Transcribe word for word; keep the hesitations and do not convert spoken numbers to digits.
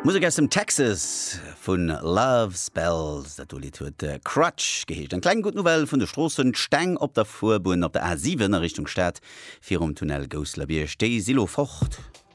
Musik aus dem Texas von Love Spells, dat Lied huet äh, Crutch geheescht. Ein klein gut Novell vun der Strossen Steng op der Furbun op der A sieben Richtung Stadt, fir um Tunnel Gosler Bier stei silo focht.